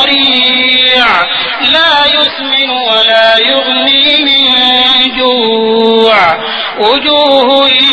ضريع لا يسمن ولا يغني من جوع وجوه